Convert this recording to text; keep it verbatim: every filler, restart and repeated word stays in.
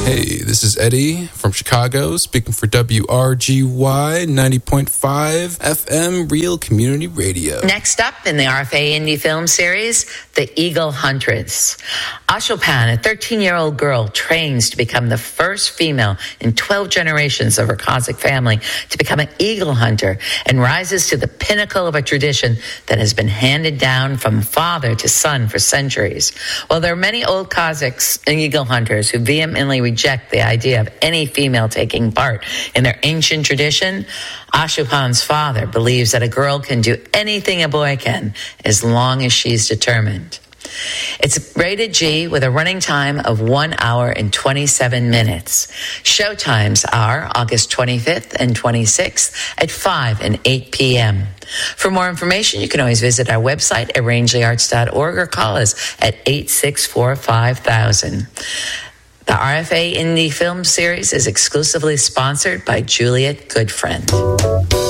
Hey, this is Eddie from Chicago, speaking for W R G Y ninety point five F M Real Community Radio. Next up in the R F A Indie Film Series, The Eagle Huntress. Ashopan, a thirteen-year-old girl, trains to become the first female in twelve generations of her Cossack family to become an eagle hunter and rises to the pinnacle of a tradition that has been handed down from father to son for centuries. While there are many old Cossacks and eagle hunters who vehemently reject the idea of any female taking part in their ancient tradition, Ashopan's father believes that a girl can do anything a boy can as long as she's determined. It's rated G with a running time of one hour and twenty-seven minutes. Showtimes are August twenty-fifth and twenty-sixth at five and eight p.m. For more information, you can always visit our website at rangeley arts dot org or call us at eight six four five thousand. The R F A Indie Film Series is exclusively sponsored by Juliet Goodfriend.